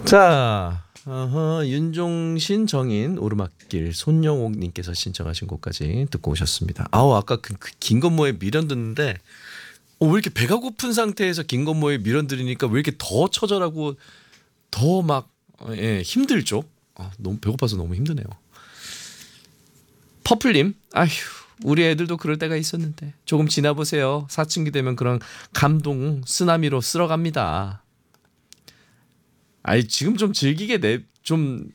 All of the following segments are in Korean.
자, 윤종신 정인 오르막길 손영옥님께서 신청하신 곡까지 듣고 오셨습니다. 아우 아까 그 김건모의 미련 듣는데 왜 이렇게 배가 고픈 상태에서 김건모의 미련 들으니까 왜 이렇게 더 처절하고 더 막 힘들죠? 너무 배고파서 너무 힘드네요. 퍼플님, 아휴 우리 애들도 그럴 때가 있었는데 조금 지나보세요. 사춘기 되면 그런 감동 쓰나미로 쓸어갑니다. 아니 지금 좀 즐기게 좀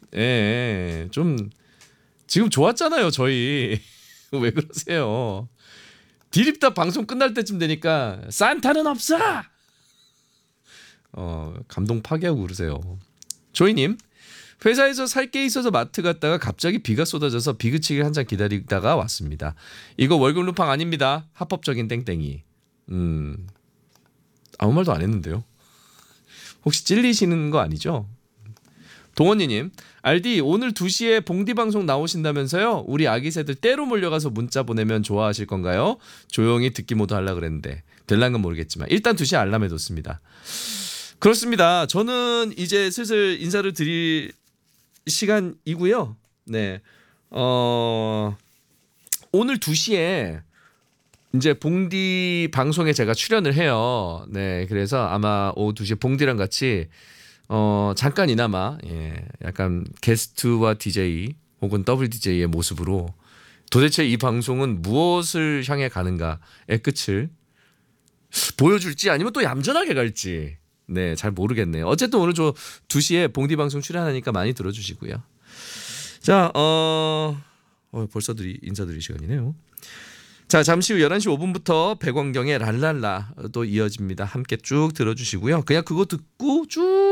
지금 좋았잖아요 저희. 왜 그러세요? 디립다 방송 끝날 때쯤 되니까 산타는 없어. 감동 파괴하고 그러세요. 조이님, 회사에서 살 게 있어서 마트 갔다가 갑자기 비가 쏟아져서 비 그치기 한참 기다리다가 왔습니다. 이거 월급 루팡 아닙니다. 합법적인 땡땡이. 아무 말도 안 했는데요. 혹시 찔리시는 거 아니죠? 동원이님, 알디 오늘 2시에 봉디 방송 나오신다면서요? 우리 아기 새들 때로 몰려가서 문자 보내면 좋아하실 건가요? 조용히 듣기 모드 하려고 그랬는데 될란건 모르겠지만 일단 2시에 알람해뒀습니다. 그렇습니다. 저는 이제 슬슬 인사를 드릴 시간이고요. 네, 오늘 2시에 이제 봉디 방송에 제가 출연을 해요. 네, 그래서 아마 오후 2시에 봉디랑 같이 잠깐이나마 약간 게스트와 DJ 혹은 더블 DJ의 모습으로 도대체 이 방송은 무엇을 향해 가는가의 끝을 보여줄지 아니면 또 얌전하게 갈지 잘 모르겠네요. 어쨌든 오늘 저 2시에 봉디 방송 출연하니까 많이 들어주시고요. 자, 벌써 인사드릴 시간이네요. 자, 잠시 후 11시 5분부터 백원경의 랄랄라 또 이어집니다. 함께 쭉 들어주시고요. 그냥 그거 듣고 쭉